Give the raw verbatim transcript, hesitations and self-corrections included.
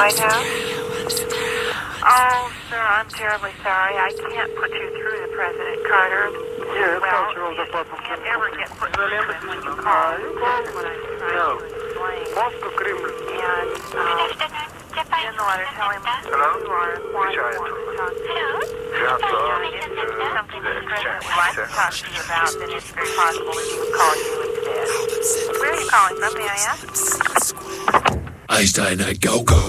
White House? Oh, sir, I'm terribly sorry. I can't put you through to President Carter. Yes, well, Cultural you Department. can't ever get put through to him when you call. That's what I'm trying No. to explain. Moscow Kremlin. And, um, in the letter, tell him Hello? who are and why you want to talk to him. And if it's something that the President would like to talk to you about, then it's very possible that he would call you instead. Where are you calling from, may I ask? Einstein, go, go.